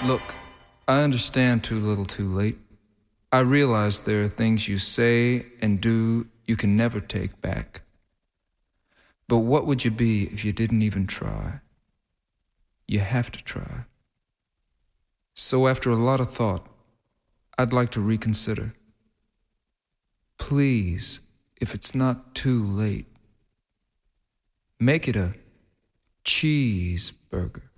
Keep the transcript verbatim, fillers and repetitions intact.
Look, I understand too little too late. I realize there are things you say and do you can never take back. But what would you be if you didn't even try? You have to try. So after a lot of thought, I'd like to reconsider. Please, if it's not too late, make it a cheeseburger.